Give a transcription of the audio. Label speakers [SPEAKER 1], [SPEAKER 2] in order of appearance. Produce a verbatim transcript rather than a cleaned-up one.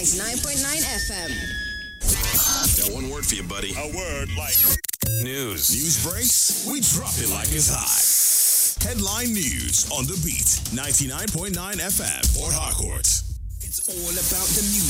[SPEAKER 1] ninety-nine point nine F M.
[SPEAKER 2] Got one word for you, buddy.
[SPEAKER 3] A word like
[SPEAKER 2] News.
[SPEAKER 3] news breaks. We drop it like it's hot. Headline news on the beat. ninety-nine point nine F M. Port Harcourt.
[SPEAKER 4] It's all about the music.